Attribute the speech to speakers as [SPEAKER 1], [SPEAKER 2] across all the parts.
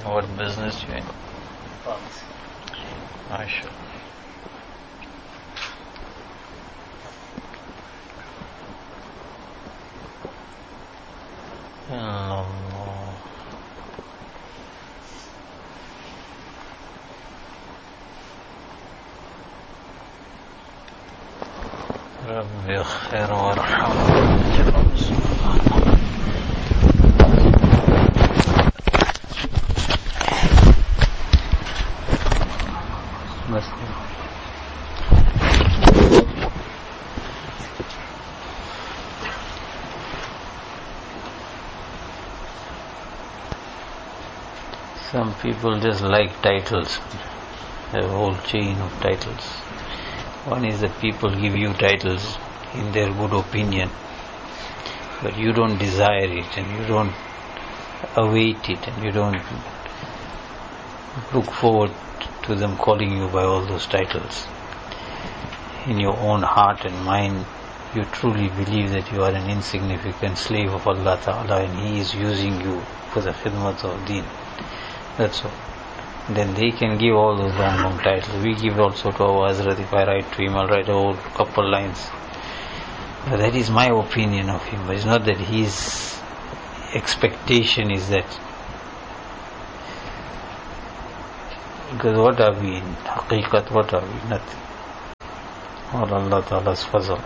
[SPEAKER 1] What business you in?
[SPEAKER 2] Pharmacy.
[SPEAKER 1] Mashallah. Allah. رب اغفر وارحم بس some people just like titles, a whole chain of titles. One is that people give you titles in their good opinion, but you don't desire it and you don't await it and you don't look forward to them calling you by all those titles. In your own heart and mind, you truly believe that you are an insignificant slave of Allah Ta'ala and He is using you for the khidmat of Deen. That's all. Then they can give all those long titles. We give also to our Hazrat. If I write to him, I'll write a whole couple lines. But that is my opinion of him. But it's not that his expectation is that. Because what are we in haqiqat? What are we? Nothing. All Allah Ta'ala's fazl.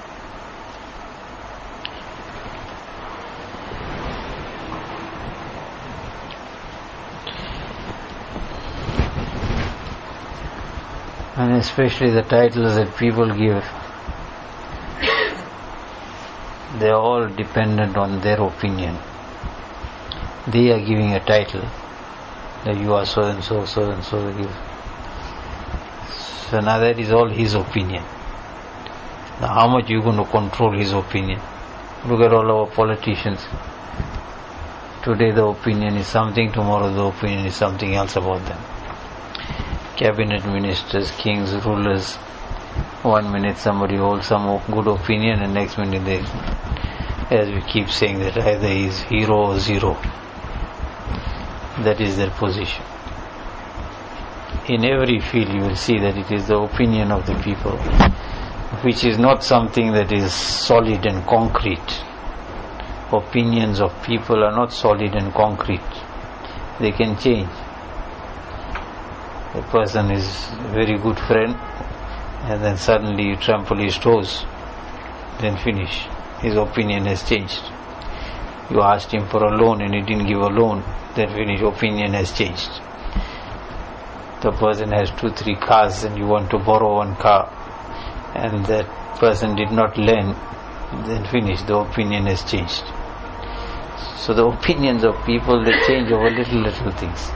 [SPEAKER 1] And especially the titles that people give, they are all dependent on their opinion. They are giving a title that you are so and so, so and so. So now that is all his opinion. Now how much you going to control his opinion? Look at all our politicians. Today the opinion is something, tomorrow the opinion is something else about them. Cabinet ministers, kings, rulers. 1 minute somebody holds some good opinion and next minute they, as we keep saying, that either he is hero or zero. That is their position. In every field you will see that it is the opinion of the people, which is not something that is solid and concrete. Opinions of people are not solid and concrete. They can change. A person is a very good friend and then suddenly you trample his toes, then finish. His opinion has changed. You asked him for a loan and he didn't give a loan, then finish. Opinion has changed. The person has 2-3 cars and you want to borrow one car and that person did not lend, then finish. The opinion has changed. So the opinions of people, they change over little things.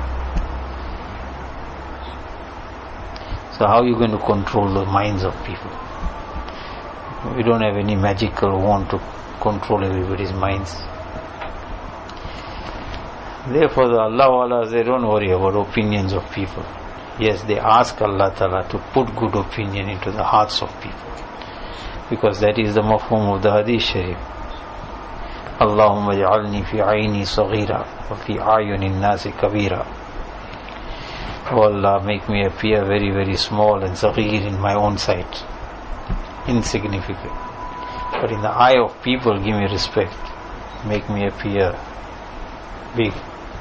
[SPEAKER 1] So how are you going to control the minds of people? We don't have any magical wand to control everybody's minds. Therefore the Allah-Walas, they don't worry about opinions of people. Yes, they ask Allah Ta'ala to put good opinion into the hearts of people, because that is the mafhum of the Hadith Sharif. Allahumma ja'alni fi ayni saghira wa fi ayunin nasi kabira. Oh Allah, make me appear very, very small and saghir in my own sight, insignificant. But in the eye of people, give me respect. Make me appear big.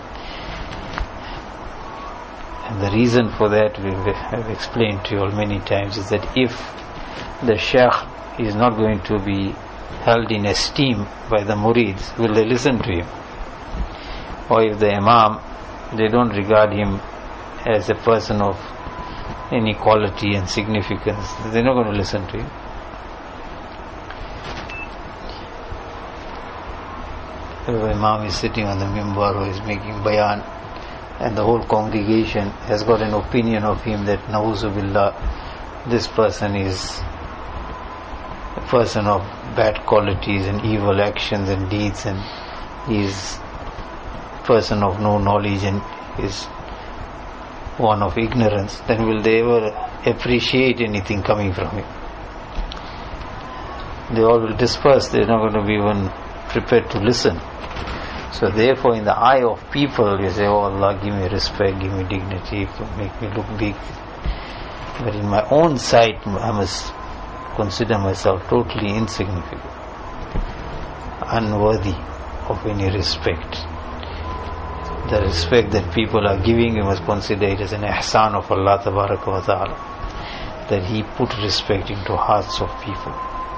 [SPEAKER 1] And the reason for that, we have explained to you all many times, is that if the Shaykh is not going to be held in esteem by the murids, will they listen to him? Or if the Imam, they don't regard him as a person of any quality and significance, they're not going to listen to him. If the Imam is sitting on the mimbar or is making bayan and the whole congregation has got an opinion of him that Na'uzu Billah, this person is a person of bad qualities and evil actions and deeds and he is a person of no knowledge and is one of ignorance, then will they ever appreciate anything coming from him? They all will disperse. They're not going to be even prepared to listen. So therefore in the eye of people you say, oh Allah, give me respect, give me dignity, make me look big. But in my own sight I must consider myself totally insignificant, unworthy of any respect. The respect that people are giving, you must consider it as an ihsan of Allah Tabaraka wa Ta'ala, that He put respect into hearts of people.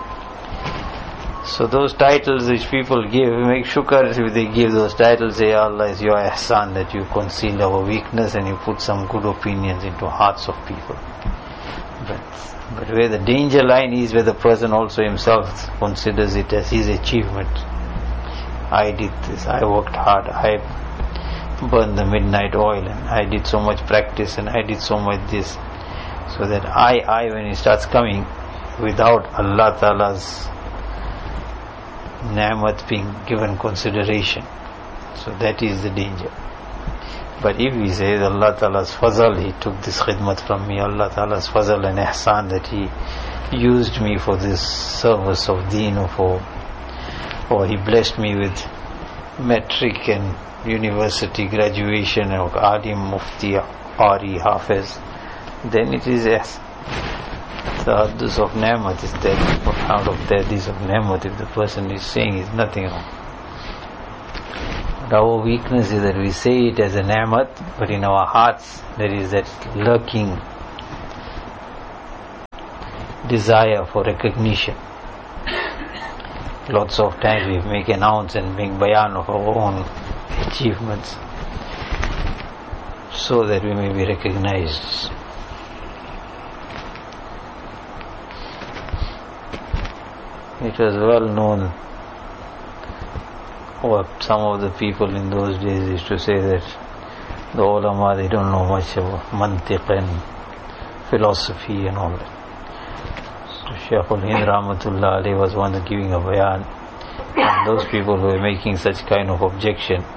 [SPEAKER 1] So those titles which people give, make shukr if they give those titles, say, Allah, is your ihsan that you conceal our weakness and you put some good opinions into hearts of people. But where the danger line is, where the person also himself considers it as his achievement. I did this, I worked hard, I burned the midnight oil, and I did so much practice, and I did so much this. So that I when it starts coming without Allah Ta'ala's ni'mat being given consideration, so that is the danger. But if we say that Allah Ta'ala's fazal, He took this khidmat from me, Allah Ta'ala's fazal and ihsan, that He used me for this service of deen, or He blessed me with metric and university graduation of alim, mufti, qari, hafiz, then it is the haddus of ni'mat is there. What kind of hadis of ni'mat if the person is saying is nothing wrong. But our weakness is that we say it as a ni'mat, but in our hearts there is that lurking desire for recognition. Lots of times we make announce and make bayan of our own achievements so that we may be recognized. It was well known, or some of the people in those days used to say that the ulama, they don't know much about mantiq and philosophy and all that. So Shaykh al-Hind Rahmatullah alayhi was one giving a bayan, and those people who were making such kind of objection,